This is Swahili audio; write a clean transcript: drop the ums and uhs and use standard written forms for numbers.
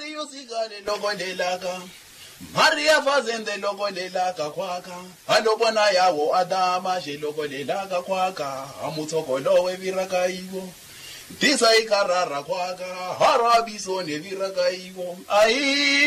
usikale loko lelaka Maria fazende loko lelaka kwaka alobona yawo adama je loko lelaka kwaka amuthokolo weviraka iwo Tisa ikarara kwaka harabiso neviraka iwo ai